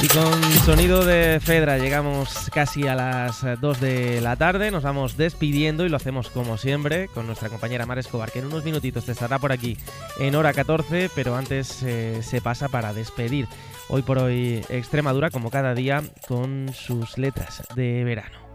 Y con sonido de Fedra llegamos casi a las 2 de la tarde, nos vamos despidiendo y lo hacemos como siempre con nuestra compañera Mar Escobar, que en unos minutitos te estará por aquí en hora 14, pero antes se pasa para despedir hoy por hoy Extremadura como cada día con sus letras de verano.